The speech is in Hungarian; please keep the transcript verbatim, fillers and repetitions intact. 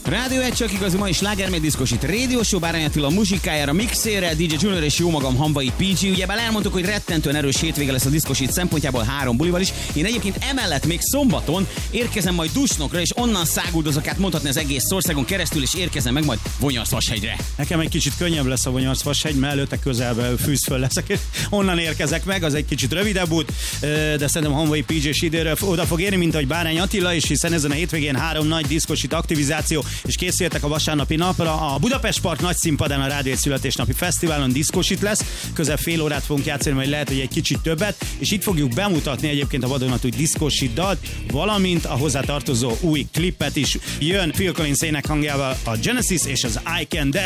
Rádió egy csak igazi mai sláger diszkosít Radio Show, Bárány Attila muzsikájára, mixére, dé dzsé Junior és jó magam Hamvai pé gé. Ugyebár elmondtuk, hogy rettentően erős hétvége lesz a diszkosít szempontjából három bulival is. Én egyébként emellett még szombaton érkezem majd Dusnokra, és onnan száguldozok át mondhatni az egész országon keresztül, és érkezem meg majd Vonyarszvashegyre. Nekem egy kicsit könnyebb lesz a Vonyarszvashegy, mert előtte közelben fűzföl leszek, és onnan érkezek meg, az egy kicsit rövidebb út, de szerintem a Hamvai pé gés időre oda fog érni, mint ahogy Bárány Attila is, hiszen ezen a hétvégén három nagy diszkosít aktivizáció, és készültek a vasárnapi napra. A Budapest Park nagy színpadán a Rádió egy születésnapi fesztiválon diszkosít lesz, közel fél órát fogunk játszani, vagy lehet, hogy egy kicsit többet, és itt fogjuk bemutatni egyébként a vadonatúj diszkosít dalt, valamint a hozzá tartozó új klippet is. Jön Phil Collins énekhangjával a Genesis és az I Can Dance.